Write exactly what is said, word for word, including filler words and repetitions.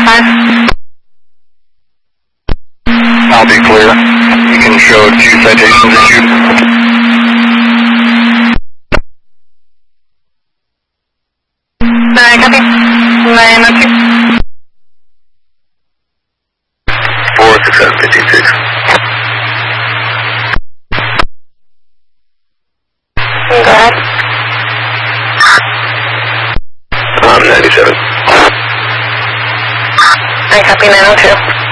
five. I'll be clear. You can show two citations issued. Alright, copy. nine oh two. four six seven fifteen six. Go ahead. Um, ninety-seven. I copy nine oh two.